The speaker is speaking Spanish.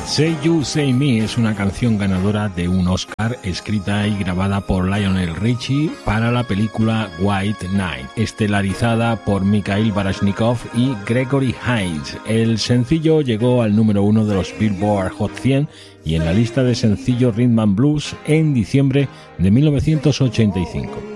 Say You, Say Me es una canción ganadora de un Oscar, escrita y grabada por Lionel Richie para la película White Knight, estelarizada por Mikhail Baryshnikov y Gregory Hines. El sencillo llegó al número 1 de los Billboard Hot 100 y en la lista de sencillos Rhythm and Blues en diciembre de 1985.